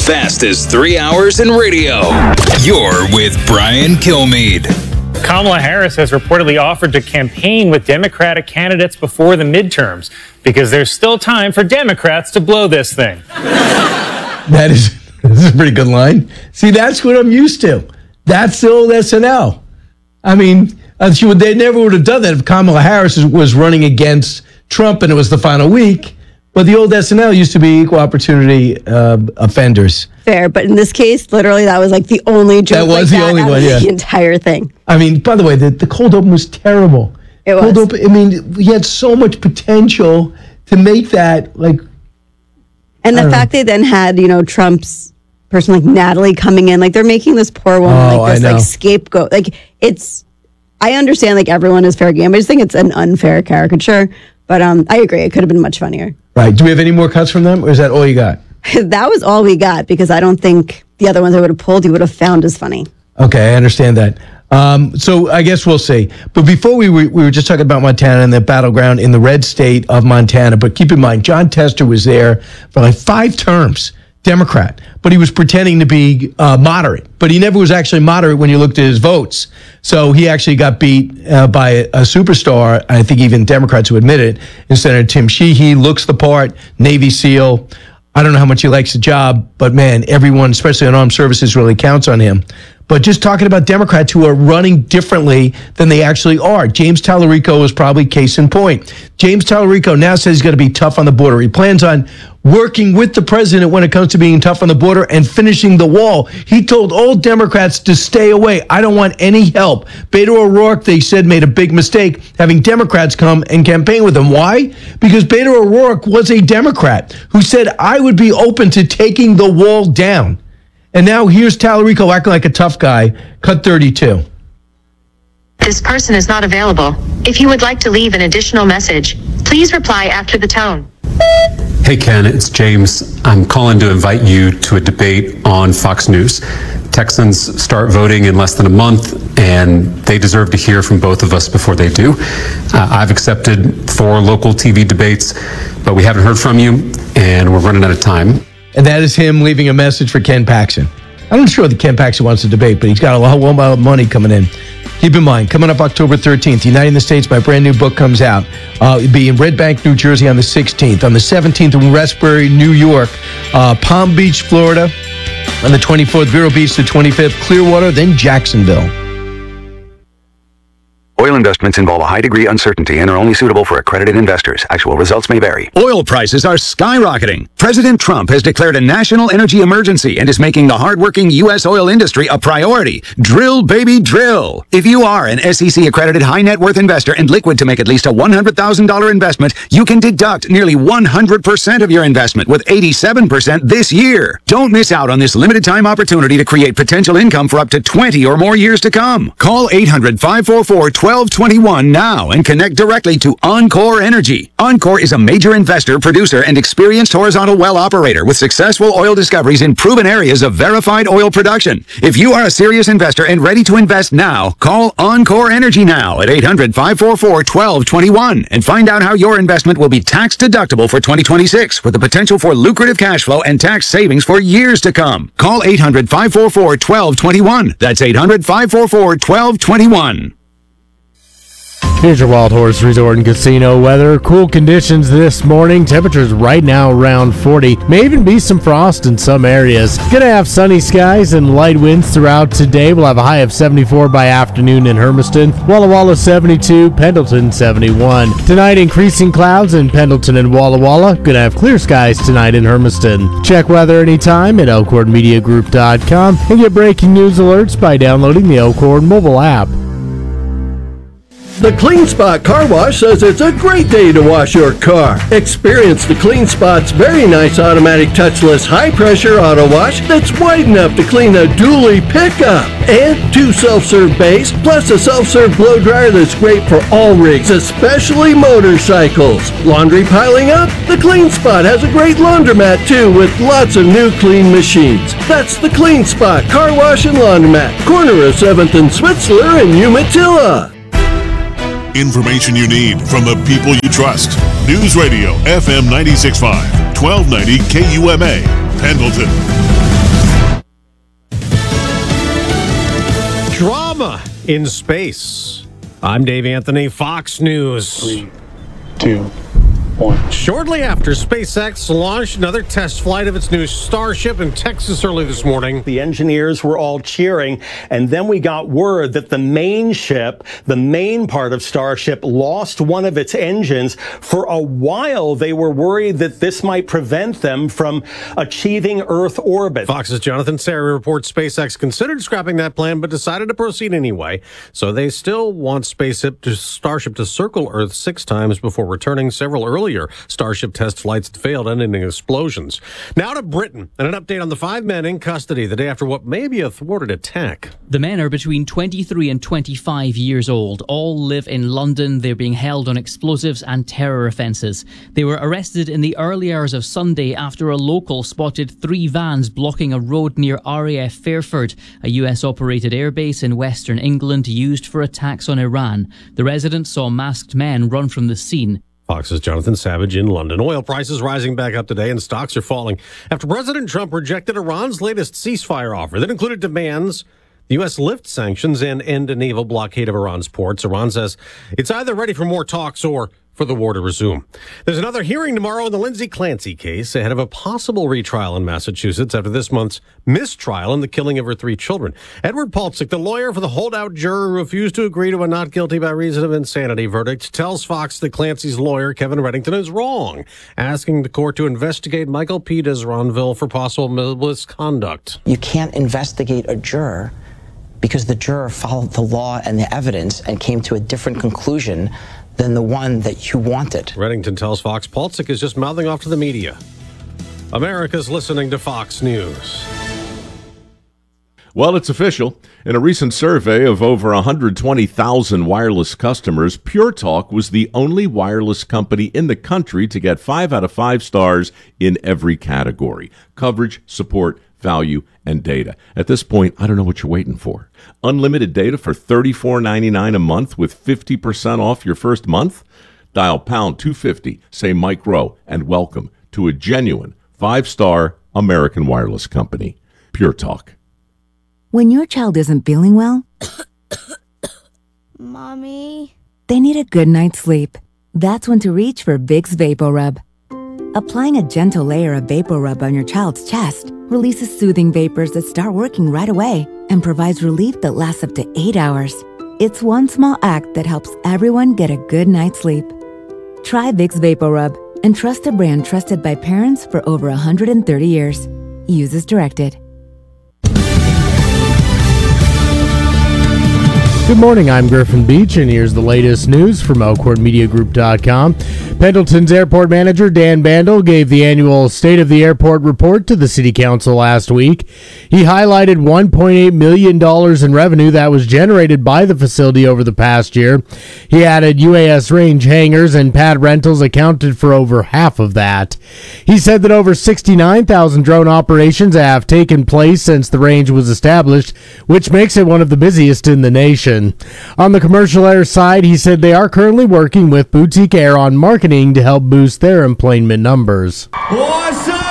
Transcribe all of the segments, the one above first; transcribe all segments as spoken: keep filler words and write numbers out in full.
fastest three hours in radio. You're with Brian Kilmeade. Kamala Harris has reportedly offered to campaign with Democratic candidates before the midterms because there's still time for Democrats to blow this thing. That is, this is a pretty good line. See, that's what I'm used to. That's the old S N L. I mean, she would, they never would have done that if Kamala Harris was running against Trump and it was the final week. But the old S N L used to be equal opportunity uh, offenders. Fair, but in this case, literally, that was like the only joke. That was like the that only one, yeah. The entire thing. I mean, by the way, the, the cold open was terrible. It was. Cold open, I mean, we had so much potential to make that, like... And the fact know. they then had, you know, Trump's person like Natalie coming in, like they're making this poor woman oh, like this like scapegoat. Like it's, I understand like everyone is fair game. I just think it's an unfair caricature. But um, I agree, it could have been much funnier. Right. Do we have any more cuts from them, or is that all you got? That was all we got because I don't think the other ones I would have pulled you would have found as funny. Okay, I understand that. Um, so I guess we'll see. But before we were, we were just talking about Montana and the battleground in the red state of Montana. But keep in mind, John Tester was there for like five terms, Democrat. But he was pretending to be uh, moderate. But he never was actually moderate when you looked at his votes. So he actually got beat uh, by a, a superstar, I think even Democrats who admit it, and Senator Tim Sheehy looks the part, Navy SEAL. I don't know how much he likes the job, but man, everyone, especially on armed services, really counts on him. But just talking about Democrats who are running differently than they actually are. James Tallarico is probably case in point. James Tallarico now says he's going to be tough on the border. He plans on working with the president when it comes to being tough on the border and finishing the wall. He told all Democrats to stay away. I don't want any help. Beto O'Rourke, they said, made a big mistake having Democrats come and campaign with him. Why? Because Beto O'Rourke was a Democrat who said, I would be open to taking the wall down. And now here's Tallarico acting like a tough guy. Cut thirty-two. This person is not available. If you would like to leave an additional message, please reply after the tone. Hey Ken, it's James. I'm calling to invite you to a debate on Fox News. Texans start voting in less than a month, and they deserve to hear from both of us before they do. Uh, I've accepted four local T V debates, but we haven't heard from you, and we're running out of time. And that is him leaving a message for Ken Paxton. I'm not sure that Ken Paxton wants to debate, but he's got a lot of money coming in. Keep in mind, coming up October thirteenth, Uniting the States, my brand new book comes out. Uh, it'll be in Red Bank, New Jersey on the sixteenth. On the seventeenth, in Westbury, New York. Uh, Palm Beach, Florida. On the twenty-fourth, Vero Beach, the twenty-fifth, Clearwater, then Jacksonville. Oil investments involve a high degree of uncertainty and are only suitable for accredited investors. Actual results may vary. Oil prices are skyrocketing. President Trump has declared a national energy emergency and is making the hardworking U S oil industry a priority. Drill, baby, drill. If you are an S E C accredited high net worth investor and liquid to make at least a one hundred thousand dollars investment, you can deduct nearly one hundred percent of your investment with eighty-seven percent this year. Don't miss out on this limited time opportunity to create potential income for up to twenty or more years to come. Call eight hundred, five four four, twelve twenty-one now and connect directly to Encore Energy. Encore is a major investor, producer, and experienced horizontal well operator with successful oil discoveries in proven areas of verified oil production. If you are a serious investor and ready to invest now, call Encore Energy now at eight hundred, five four four, twelve twenty-one and find out how your investment will be tax deductible for twenty twenty-six with the potential for lucrative cash flow and tax savings for years to come. Call eight hundred, five four four, twelve twenty-one. That's eight hundred, five four four, twelve twenty-one. Here's your Wild Horse Resort and Casino weather. Cool conditions this morning. Temperatures right now around forty. May even be some frost in some areas. Gonna have sunny skies and light winds throughout today. We'll have a high of seventy-four by afternoon in Hermiston. Walla Walla seventy-two, Pendleton seventy-one. Tonight, increasing clouds in Pendleton and Walla Walla. Gonna have clear skies tonight in Hermiston. Check weather anytime at elkhorn media group dot com and get breaking news alerts by downloading the Elkhorn mobile app. The Clean Spot Car Wash says it's a great day to wash your car. Experience the Clean Spot's very nice automatic touchless high-pressure auto wash that's wide enough to clean a dually pickup. And two self-serve bays, plus a self-serve blow dryer that's great for all rigs, especially motorcycles. Laundry piling up? The Clean Spot has a great laundromat too with lots of new clean machines. That's the Clean Spot Car Wash and Laundromat, corner of seventh and Switzler in Umatilla. Information you need from the people you trust. News Radio F M ninety-six point five, twelve ninety K U M A, Pendleton. drama in space. I'm Dave Anthony, Fox News. Three, two, one. Shortly after SpaceX launched another test flight of its new Starship in Texas early this morning, the engineers were all cheering, and then we got word that the main ship, the main part of Starship, lost one of its engines. For a while, they were worried that this might prevent them from achieving Earth orbit. Fox's Jonathan Serry reports SpaceX considered scrapping that plan, but decided to proceed anyway. So they still want Spaceship to, Starship to circle Earth six times before returning. Several earlier Starship test flights had failed, ending in explosions. Now to Britain, and an update on the five men in custody the day after what may be a thwarted attack. The men are between twenty-three and twenty-five years old. All live in London. They're being held on explosives and terror offences. They were arrested in the early hours of Sunday after a local spotted three vans blocking a road near R A F Fairford, a U S-operated airbase in western England used for attacks on Iran. The residents saw masked men run from the scene. Fox's Jonathan Savage in London. Oil prices rising back up today and stocks are falling after President Trump rejected Iran's latest ceasefire offer that included demands the U S lift sanctions and end a naval blockade of Iran's ports. Iran says it's either ready for more talks or for the war to resume. There's another hearing tomorrow in the Lindsay Clancy case ahead of a possible retrial in Massachusetts after this month's mistrial in the killing of her three children. Edward Paltzik, the lawyer for the holdout juror who refused to agree to a not guilty by reason of insanity verdict, tells Fox that Clancy's lawyer, Kevin Reddington, is wrong, asking the court to investigate Michael P. Desronville for possible misconduct. You can't investigate a juror because the juror followed the law and the evidence and came to a different conclusion than the one that you wanted. Reddington tells Fox Paltzik is just mouthing off to the media. America's listening to Fox News. Well, it's official. In a recent survey of over one hundred twenty thousand wireless customers, Pure Talk was the only wireless company in the country to get five out of five stars in every category: coverage, support, value, and data. At this point, I don't know what you're waiting for. Unlimited data for thirty-four ninety-nine a month with fifty percent off your first month? Dial pound two fifty, say Mike Rowe, and welcome to a genuine five-star American wireless company. Pure Talk. When your child isn't feeling well, Mommy, they need a good night's sleep. That's when to reach for Vicks VapoRub. Applying a gentle layer of VapoRub on your child's chest releases soothing vapors that start working right away and provides relief that lasts up to eight hours. It's one small act that helps everyone get a good night's sleep. Try Vicks VapoRub and trust a brand trusted by parents for over one hundred thirty years. Use as directed. Good morning, I'm Griffin Beach, and here's the latest news from Elkhorn Media Group dot com. Pendleton's airport manager, Dan Bandel, gave the annual State of the Airport report to the City Council last week. He highlighted one point eight million dollars in revenue that was generated by the facility over the past year. He added U A S range hangars and pad rentals accounted for over half of that. He said that over sixty-nine thousand drone operations have taken place since the range was established, which makes it one of the busiest in the nation. On the commercial air side, he said they are currently working with Boutique Air on marketing to help boost their employment numbers. What's up,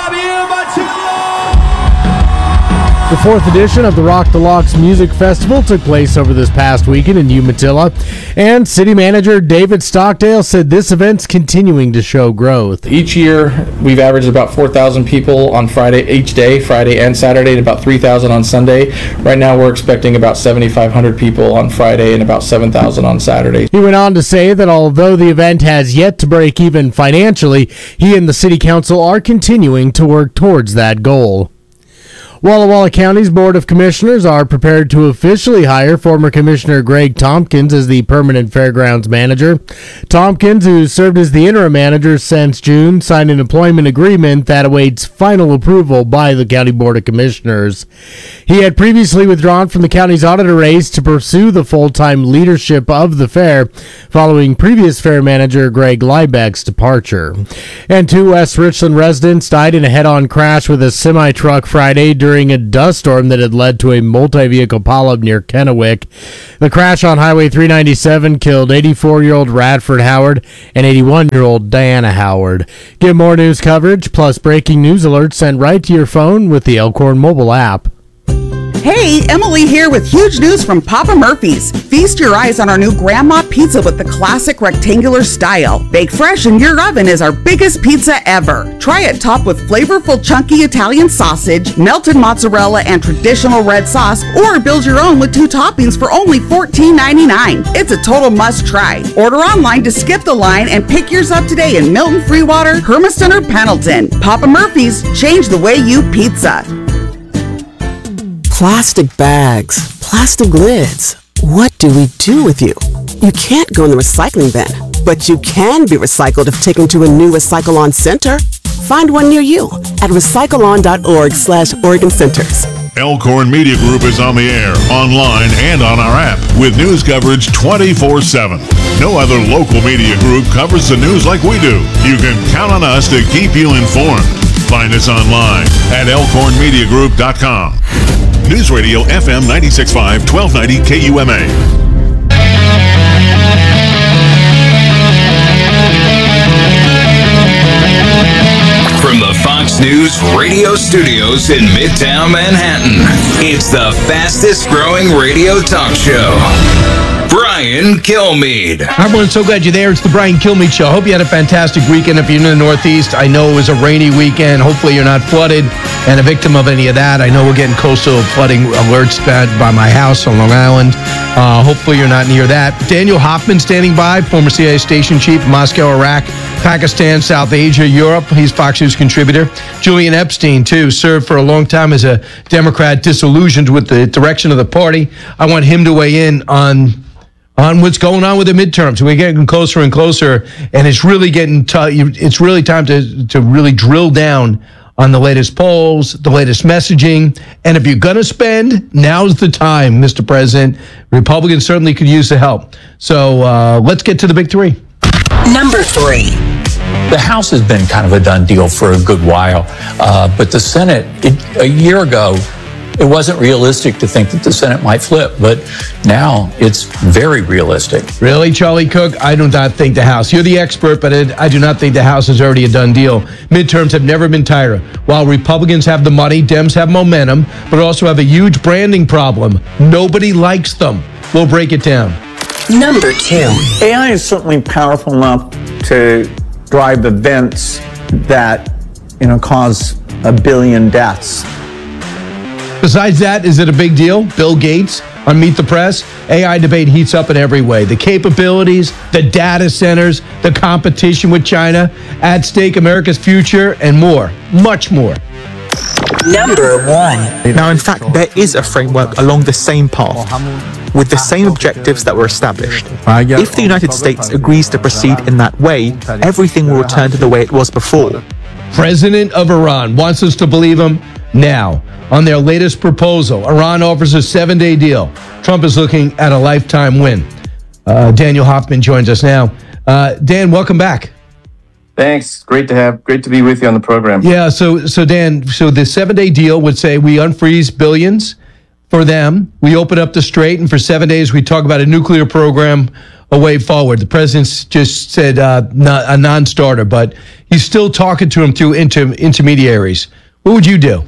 The fourth edition of the Rock the Locks Music Festival took place over this past weekend in Umatilla, and city manager David Stockdale said this event's continuing to show growth. Each year, we've averaged about four thousand people on Friday, each day, Friday and Saturday, and about three thousand on Sunday. Right now, we're expecting about seventy-five hundred people on Friday and about seven thousand on Saturday. He went on to say that although the event has yet to break even financially, he and the city council are continuing to work towards that goal. Walla Walla County's Board of Commissioners are prepared to officially hire former Commissioner Greg Tompkins as the permanent fairgrounds manager. Tompkins, who served as the interim manager since June, signed an employment agreement that awaits final approval by the County Board of Commissioners. He had previously withdrawn from the county's auditor race to pursue the full-time leadership of the fair, following previous fair manager Greg Liebeck's departure. And two West Richland residents died in a head-on crash with a semi-truck Friday during During a dust storm that had led to a multi-vehicle pileup near Kennewick. The crash on Highway three ninety-seven killed eighty-four-year-old Radford Howard and eighty-one-year-old Diana Howard. Get more news coverage plus breaking news alerts sent right to your phone with the Elkhorn mobile app. Hey, Emily here with huge news from Papa Murphy's. Feast your eyes on our new Grandma Pizza with the classic rectangular style. Bake fresh in your oven is our biggest pizza ever. Try it topped with flavorful chunky Italian sausage, melted mozzarella, and traditional red sauce, or build your own with two toppings for only fourteen ninety-nine. It's a total must try. Order online to skip the line and pick yours up today in Milton, Freewater, Hermiston, or Pendleton. Papa Murphy's, change the way you pizza. Plastic bags, plastic lids. What do we do with you? You can't go in the recycling bin, but you can be recycled if taken to a new Recycle-On center. Find one near you at recycleon.org slash Oregon Centers. Elkhorn Media Group is on the air, online, and on our app with news coverage twenty-four seven. No other local media group covers the news like we do. You can count on us to keep you informed. Find us online at elkhorn media group dot com. News Radio F M ninety-six point five, twelve ninety K U M A. From the Fox News radio studios in Midtown Manhattan, it's the fastest growing radio talk show. Brian Kilmeade. Hi, everyone. So glad you're there. It's the Brian Kilmeade Show. Hope you had a fantastic weekend. If you're in the Northeast, I know it was a rainy weekend. Hopefully you're not flooded and a victim of any of that. I know we're getting coastal flooding alerts by my house on Long Island. Uh, hopefully you're not near that. Daniel Hoffman standing by, former C I A station chief, Moscow, Iraq, Pakistan, South Asia, Europe. He's Fox News contributor. Julian Epstein, too, served for a long time as a Democrat, disillusioned with the direction of the party. I want him to weigh in on on what's going on with the midterms. We're getting closer and closer, and it's really getting tough. It's really time to, to really drill down on the latest polls, the latest messaging. And if you're going to spend, now's the time, Mister President. Republicans certainly could use the help. So uh, let's get to the big three. Number three. The House has been kind of a done deal for a good while, uh, but the Senate, it, a year ago, it wasn't realistic to think that the Senate might flip, but now it's very realistic. Really, Charlie Cook? I do not think the House. You're the expert, but it, I do not think the House is already a done deal. Midterms have never been tighter. While Republicans have the money, Dems have momentum, but also have a huge branding problem. Nobody likes them. We'll break it down. Number two. A I is certainly powerful enough to drive events that, you know, cause a billion deaths. Besides that, is it a big deal? Bill Gates on Meet the Press? A I debate heats up in every way. The capabilities, the data centers, the competition with China, at stake America's future, and more. Much more. Number one. Now, in fact, there is a framework along the same path, with the same objectives that were established. If the United States agrees to proceed in that way, everything will return to the way it was before. President of Iran wants us to believe him now. On their latest proposal, Iran offers a seven-day deal. Trump is looking at a lifetime win. Uh, Daniel Hoffman joins us now. Uh, Dan, welcome back. Thanks. Great to have, great to be with you on the program. Yeah. So, so Dan, so the seven-day deal would say we unfreeze billions for them. We open up the strait, and for seven days we talk about a nuclear program, a way forward. The president's just said uh, not, a non-starter, but he's still talking to him through inter- intermediaries. What would you do?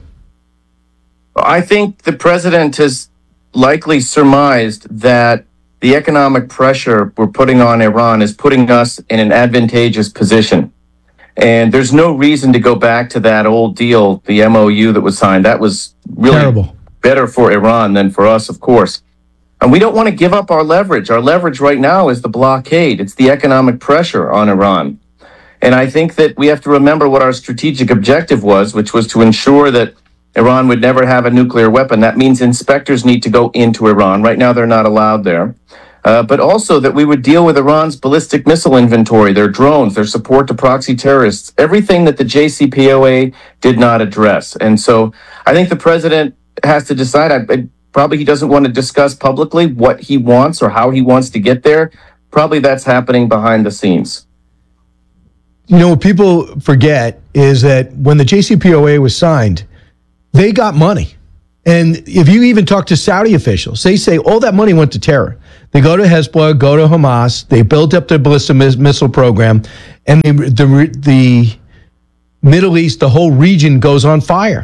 I think the president has likely surmised that the economic pressure we're putting on Iran is putting us in an advantageous position. And there's no reason to go back to that old deal, the M O U that was signed. That was really Terrible. better for Iran than for us, of course. And we don't want to give up our leverage. Our leverage right now is the blockade. It's the economic pressure on Iran. And I think that we have to remember what our strategic objective was, which was to ensure that Iran would never have a nuclear weapon. That means inspectors need to go into Iran. Right now, they're not allowed there. Uh, but also that we would deal with Iran's ballistic missile inventory, their drones, their support to proxy terrorists, everything that the J C P O A did not address. And so I think the president has to decide. I, I, probably he doesn't want to discuss publicly what he wants or how he wants to get there. Probably that's happening behind the scenes. You know, what people forget is that when the J C P O A was signed, they got money. And if you even talk to Saudi officials, they say all that money went to terror. They go to Hezbollah, go to Hamas, they built up their ballistic missile program, and they, the, the Middle East, the whole region goes on fire.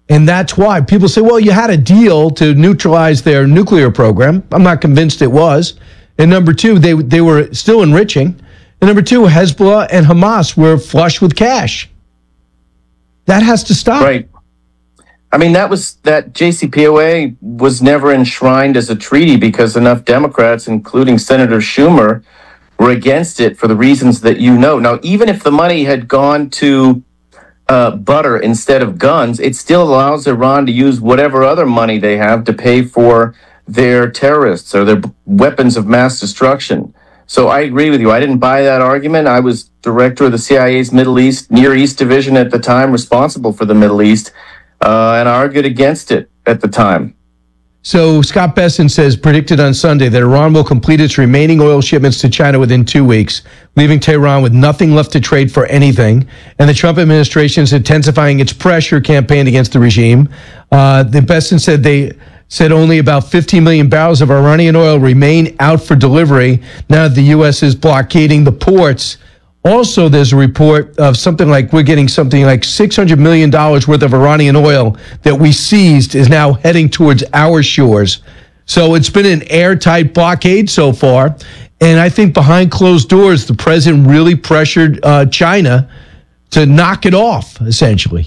And that's why people say, well, you had a deal to neutralize their nuclear program. I'm not convinced it was. And number two, they they were still enriching. And number two, Hezbollah and Hamas were flush with cash. That has to stop. Right. I mean, that was that J C P O A was never enshrined as a treaty because enough Democrats, including Senator Schumer, were against it for the reasons that you know. Now, even if the money had gone to uh, butter instead of guns, it still allows Iran to use whatever other money they have to pay for their terrorists or their weapons of mass destruction. So I agree with you. I didn't buy that argument. I was director of the C I A's Middle East, Near East division at the time, responsible for the Middle East, uh, and I argued against it at the time. So Scott Besson says, predicted on Sunday that Iran will complete its remaining oil shipments to China within two weeks, leaving Tehran with nothing left to trade for anything. And the Trump administration is intensifying its pressure campaign against the regime. Uh, the Besson said they said only about fifteen million barrels of Iranian oil remain out for delivery. Now the U S is blockading the ports. Also, there's a report of something like we're getting something like six hundred million dollars worth of Iranian oil that we seized is now heading towards our shores. So it's been an airtight blockade so far. And I think behind closed doors, the president really pressured uh, China to knock it off, essentially.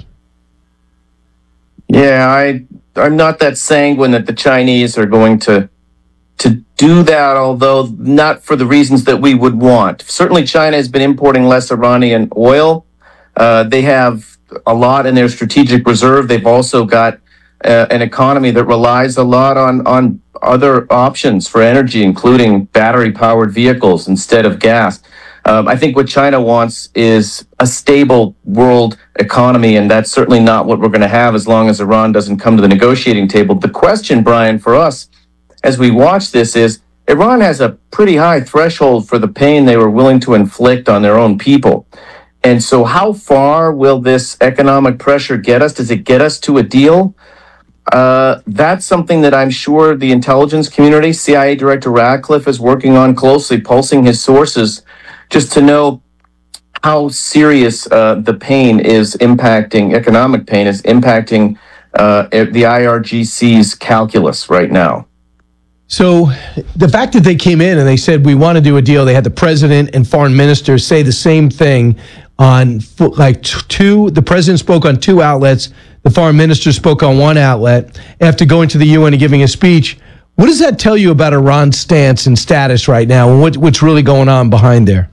Yeah, I, I'm not that sanguine that the Chinese are going to to do that, although not for the reasons that we would want. Certainly, China has been importing less Iranian oil. Uh, they have a lot in their strategic reserve. They've also got uh, an economy that relies a lot on, on other options for energy, including battery-powered vehicles instead of gas. Um, I think what China wants is a stable world economy, and that's certainly not what we're going to have as long as Iran doesn't come to the negotiating table. The question, Brian, for us, as we watch this is, Iran has a pretty high threshold for the pain they were willing to inflict on their own people. And so how far will this economic pressure get us? Does it get us to a deal? Uh, that's something that I'm sure the intelligence community, C I A Director Ratcliffe is working on closely, pulsing his sources, just to know how serious uh, the pain is impacting, economic pain is impacting uh, the I R G C's calculus right now. So the fact that they came in and they said, we want to do a deal, they had the president and foreign minister say the same thing on like two, the president spoke on two outlets, the foreign minister spoke on one outlet after going to the U N and giving a speech. What does that tell you about Iran's stance and status right now and what, what's really going on behind there?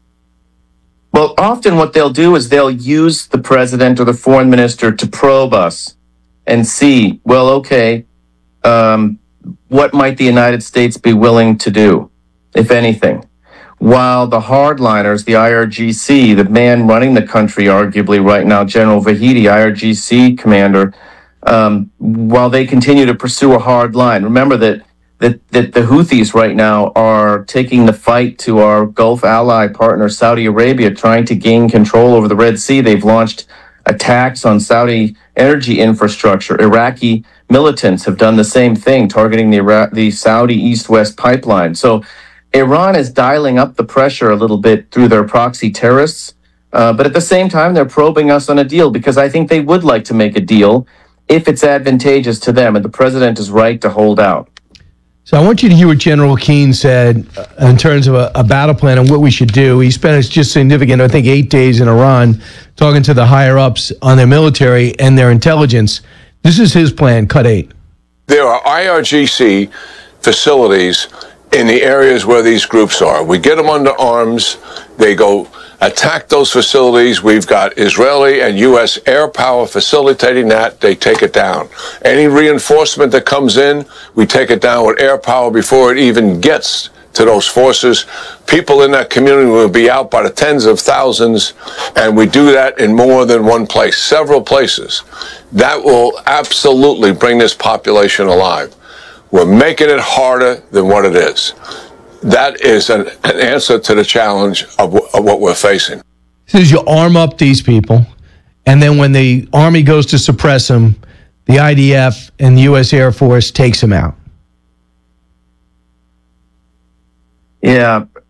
Well, often what they'll do is they'll use the president or the foreign minister to probe us and see, well, okay, um, what might the United States be willing to do, if anything? While the hardliners, the I R G C, the man running the country, arguably right now, General Vahidi, I R G C commander, um, while they continue to pursue a hard line, remember that, that, that the Houthis right now are taking the fight to our Gulf ally partner, Saudi Arabia, trying to gain control over the Red Sea. They've launched attacks on Saudi energy infrastructure. Iraqi militants have done the same thing, targeting the Iraq, the Saudi east-west pipeline. So Iran is dialing up the pressure a little bit through their proxy terrorists, uh, but at the same time, they're probing us on a deal because I think they would like to make a deal if it's advantageous to them, and the president is right to hold out. So I want you to hear what General Keane said uh, in terms of a, a battle plan and what we should do. He spent just significant, I think, eight days in Iran talking to the higher-ups on their military and their intelligence. This is his plan, cut eight. There are I R G C facilities in the areas where these groups are. We get them under arms. They go attack those facilities. We've got Israeli and U S air power facilitating that. They take it down. Any reinforcement that comes in, we take it down with air power before it even gets to those forces. People in that community will be out by the tens of thousands, and we do that in more than one place, several places. That will absolutely bring this population alive. We're making it harder than what it is. That is an, an answer to the challenge of, of what we're facing. Says you arm up these people, and then when the Army goes to suppress them, the I D F and the U S Air Force takes them out. Yeah,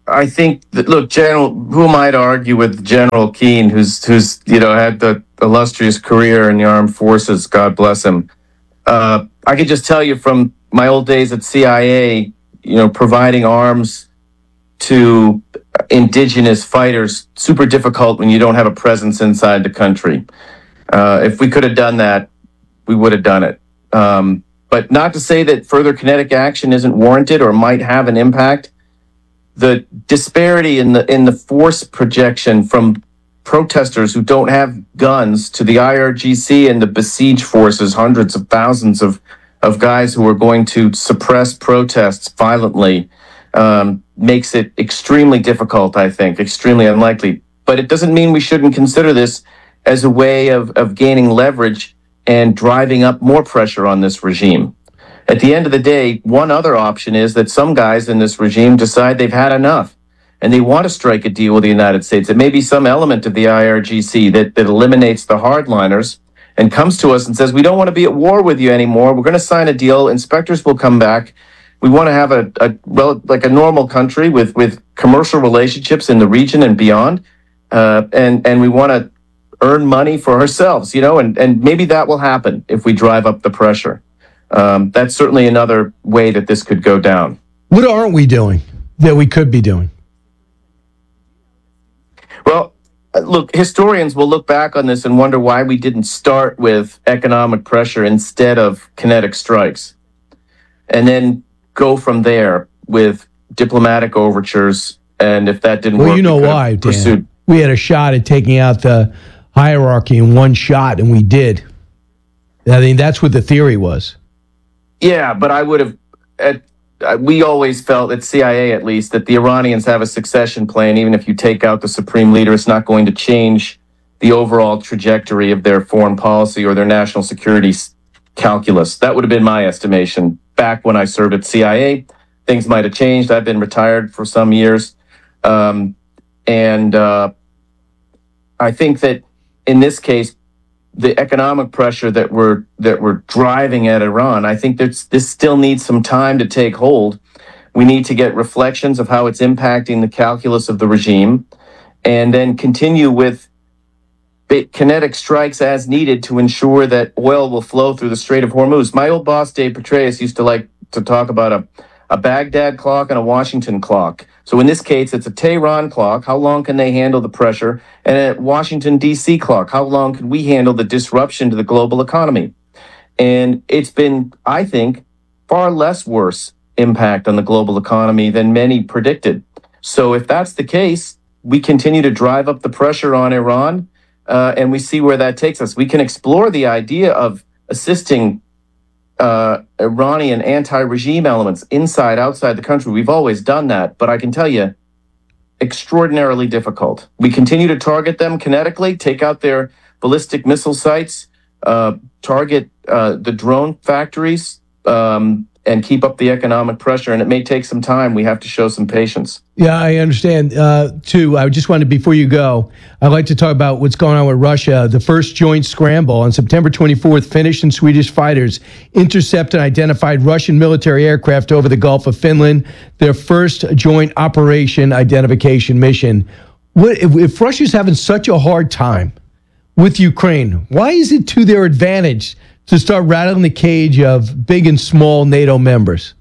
I think that, look, General, who am I to argue with General Keane, who's, who's, you know, had the illustrious career in the armed forces, God bless him. Uh, I could just tell you from my old days at C I A, you know, providing arms to indigenous fighters, super difficult when you don't have a presence inside the country. Uh, if we could have done that, we would have done it. Um, but not to say that further kinetic action isn't warranted or might have an impact. The disparity in the in the force projection from protesters who don't have guns to the I R G C and the besieged forces, hundreds of thousands of, of guys who are going to suppress protests violently, um, makes it extremely difficult, I think, extremely unlikely. But it doesn't mean we shouldn't consider this as a way of, of gaining leverage and driving up more pressure on this regime. At the end of the day, one other option is that some guys in this regime decide they've had enough and they want to strike a deal with the United States. It may be some element of the I R G C that, that eliminates the hardliners and comes to us and says, we don't want to be at war with you anymore. We're going to sign a deal. Inspectors will come back. We want to have a, a well, like a normal country with, with commercial relationships in the region and beyond. Uh, and, and we want to earn money for ourselves, you know, and, and maybe that will happen if we drive up the pressure. Um, that's certainly another way that this could go down. What aren't we doing that we could be doing? Well, look, historians will look back on this and wonder why we didn't start with economic pressure instead of kinetic strikes, and then go from there with diplomatic overtures. And if that didn't well, work, you know we why, Dan. pursued. We had a shot at taking out the hierarchy in one shot, and we did. I mean, that's what the theory was. Yeah, but I would have. At, uh, we always felt at C I A, at least, that the Iranians have a succession plan. Even if you take out the supreme leader, it's not going to change the overall trajectory of their foreign policy or their national security s- calculus. That would have been my estimation back when I served at C I A. Things might have changed. I've been retired for some years, um, and uh, I think that in this case, the economic pressure that we're that we're driving at Iran, I think that this still needs some time to take hold. We need to get reflections of how it's impacting the calculus of the regime, and then continue with kinetic strikes as needed to ensure that oil will flow through the Strait of Hormuz. My old boss, Dave Petraeus, used to like to talk about a, a Baghdad clock and a Washington clock. So in this case, it's a Tehran clock. How long can they handle the pressure? And a Washington, D C clock. How long can we handle the disruption to the global economy? And it's been, I think, far less worse impact on the global economy than many predicted. So if that's the case, we continue to drive up the pressure on Iran, uh, and we see where that takes us. We can explore the idea of assisting uh, Iranian anti-regime elements inside, outside the country. We've always done that, but I can tell you, extraordinarily difficult. We continue to target them kinetically, take out their ballistic missile sites, uh, target uh, the drone factories, um, and keep up the economic pressure. And it may take some time. We have to show some patience. Yeah, I understand. Uh, too, I just wanted, before you go, I'd like to talk about what's going on with Russia. The first joint scramble on September twenty-fourth, Finnish and Swedish fighters intercepted and identified Russian military aircraft over the Gulf of Finland, their first joint operation identification mission. What, if, if Russia's having such a hard time with Ukraine, why is it to their advantage to start rattling the cage of big and small NATO members?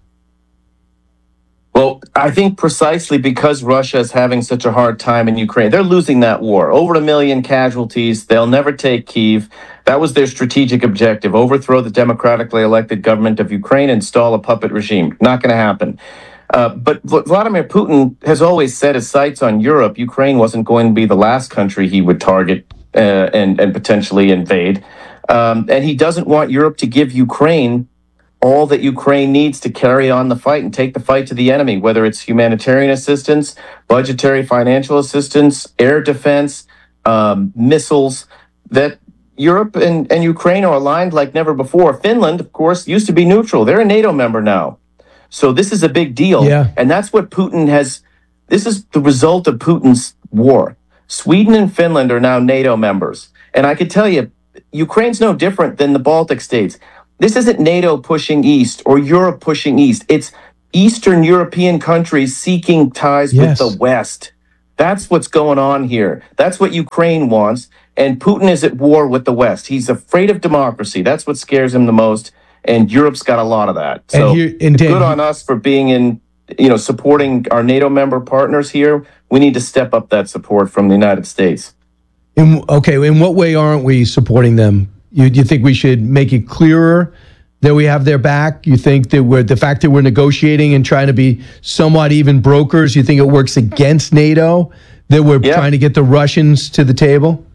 Well, I think precisely because Russia is having such a hard time in Ukraine. They're losing that war. Over a million casualties. They'll never take Kyiv. That was their strategic objective. Overthrow the democratically elected government of Ukraine, install a puppet regime. Not going to happen. Uh, but Vladimir Putin has always set his sights on Europe. Ukraine wasn't going to be the last country he would target uh, and, and potentially invade. Um, and he doesn't want Europe to give Ukraine all that Ukraine needs to carry on the fight and take the fight to the enemy, whether it's humanitarian assistance, budgetary financial assistance, air defense, um, missiles, that Europe and, and Ukraine are aligned like never before. Finland, of course, used to be neutral. They're a NATO member now. So this is a big deal. Yeah. And that's what Putin has, this is the result of Putin's war. Sweden and Finland are now NATO members. And I could tell you, Ukraine's no different than the Baltic states. This isn't NATO pushing east or Europe pushing east. It's Eastern European countries seeking ties Yes. with the West. That's what's going on here. That's what Ukraine wants. And Putin is at war with the West. He's afraid of democracy. That's what scares him the most. And Europe's got a lot of that. So And here- and Dan, good on us for being in, you know, supporting our NATO member partners here. We need to step up that support from the United States. In, okay, in what way aren't we supporting them? You, you think we should make it clearer that we have their back? You think that we're the fact that we're negotiating and trying to be somewhat even brokers, you think it works against NATO, that we're Yeah. trying to get the Russians to the table?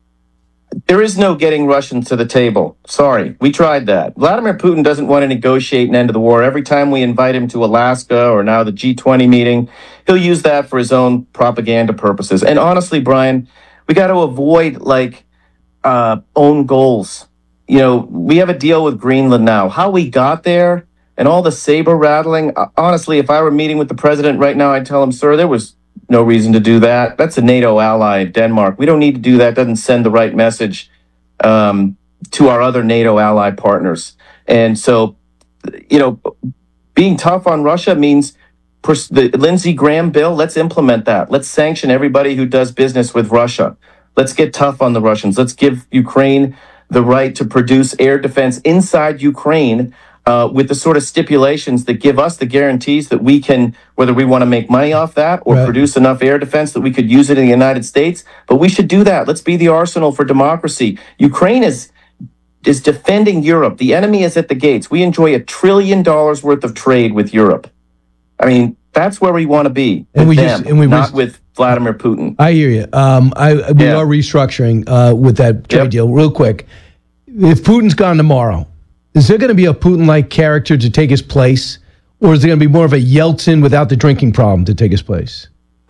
There is no getting Russians to the table. Sorry, we tried that. Vladimir Putin doesn't want to negotiate an end to the war. Every time we invite him to Alaska or now the G twenty meeting, he'll use that for his own propaganda purposes. And honestly, Brian, we got to avoid like uh, own goals. You know, we have a deal with Greenland now. How we got there and all the saber rattling. uh, Honestly, if I were meeting with the president right now, I'd tell him, sir, there was no reason to do that. That's a NATO ally, Denmark. We don't need to do that. Doesn't send the right message um, to our other NATO ally partners. And so, you know, being tough on Russia means pers- the Lindsey Graham bill. Let's implement that. Let's sanction everybody who does business with Russia. Let's get tough on the Russians. Let's give Ukraine the right to produce air defense inside Ukraine uh, with the sort of stipulations that give us the guarantees that we can, whether we want to make money off that or Right. produce enough air defense that we could use it in the United States. But we should do that. Let's be the arsenal for democracy. Ukraine is is defending Europe. The enemy is at the gates. We enjoy a trillion dollars worth of trade with Europe. I mean, that's where we want to be with And we them, just- and we not just- with Vladimir Putin. I hear you. Um, I, we Yeah. are restructuring uh, with that trade Yep. deal. Real quick, if Putin's gone tomorrow, is there going to be a Putin-like character to take his place, or is there going to be more of a Yeltsin without the drinking problem to take his place?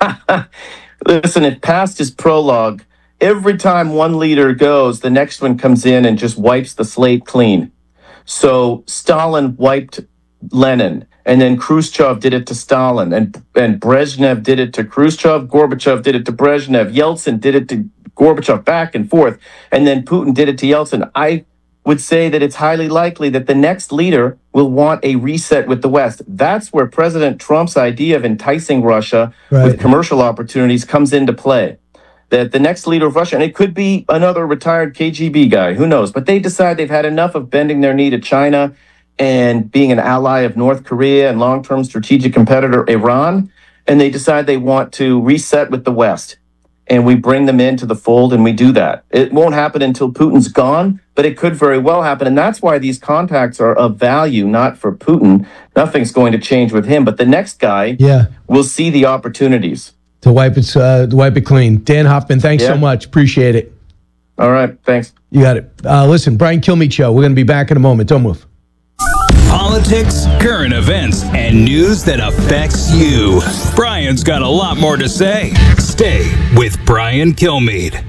Listen, it passed his prologue. Every time one leader goes, the next one comes in and just wipes the slate clean. So Stalin wiped Lenin, and then Khrushchev did it to Stalin, and, and Brezhnev did it to Khrushchev, Gorbachev did it to Brezhnev, Yeltsin did it to Gorbachev, back and forth, and then Putin did it to Yeltsin. I would say that it's highly likely that the next leader will want a reset with the West. That's where President Trump's idea of enticing Russia Right. with commercial opportunities comes into play. That the next leader of Russia, and it could be another retired K G B guy, who knows, but they decide they've had enough of bending their knee to China and being an ally of North Korea and long-term strategic competitor Iran, and they decide they want to reset with the West. And we bring them into the fold, and we do that. It won't happen until Putin's gone, but it could very well happen. And that's why these contacts are of value, not for Putin. Nothing's going to change with him. But the next guy Yeah, will see the opportunities. to wipe it, uh, to wipe it clean. Dan Hoffman, thanks so Yeah. much. Appreciate it. All right, thanks. You got it. Uh, listen, Brian Kilmeade Show. We're going to be back in a moment. Don't move. Politics, current events, and news that affects you. Brian's got a lot more to say. Stay with Brian Kilmeade.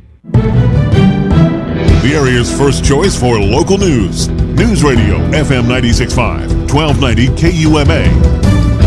The area's first choice for local news. News Radio F M ninety-six point five, twelve ninety K U M A.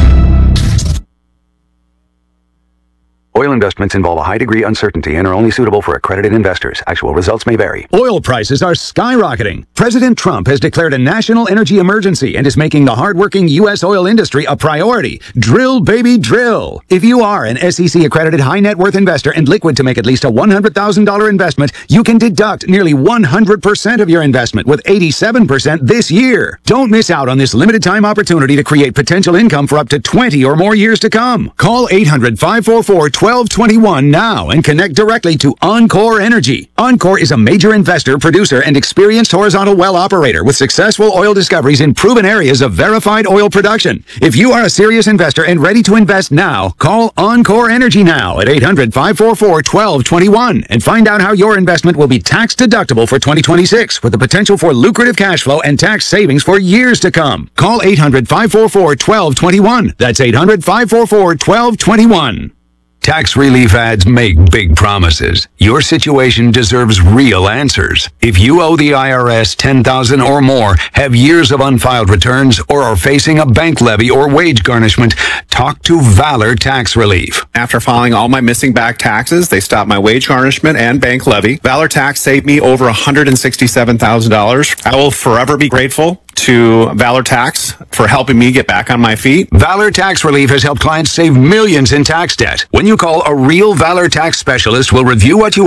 Oil investments involve a high degree of uncertainty and are only suitable for accredited investors. Actual results may vary. Oil prices are skyrocketing. President Trump has declared a national energy emergency and is making the hardworking U S oil industry a priority. Drill, baby, drill. If you are an S E C accredited high net worth investor and liquid to make at least a one hundred thousand dollars investment, you can deduct nearly one hundred percent of your investment with eighty-seven percent this year. Don't miss out on this limited time opportunity to create potential income for up to twenty or more years to come. Call eight hundred, five four four, twelve twenty-one now and connect directly to Encore Energy. Encore is a major investor, producer, and experienced horizontal well operator with successful oil discoveries in proven areas of verified oil production. If you are a serious investor and ready to invest now, call Encore Energy now at eight hundred, five four four, twelve twenty-one and find out how your investment will be tax deductible for twenty twenty-six with the potential for lucrative cash flow and tax savings for years to come. Call eight hundred, five four four, twelve twenty-one. That's eight hundred, five four four, twelve twenty-one. Tax relief ads make big promises. Your situation deserves real answers. If you owe the I R S ten thousand dollars or more, have years of unfiled returns, or are facing a bank levy or wage garnishment, talk to Valor Tax Relief. After filing all my missing back taxes, they stopped my wage garnishment and bank levy. Valor Tax saved me over one hundred sixty-seven thousand dollars. I will forever be grateful. to Valor Tax for helping me get back on my feet. Valor Tax Relief has helped clients save millions in tax debt. When you call, a real Valor Tax specialist will review what you